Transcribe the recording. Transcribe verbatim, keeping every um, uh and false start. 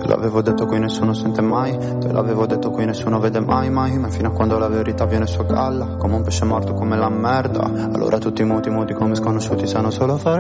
Te l'avevo detto qui nessuno sente mai, te l'avevo detto qui nessuno vede mai mai, ma fino a quando la verità viene su a galla, come un pesce morto come la merda. Allora tutti muti muti come sconosciuti sanno solo fare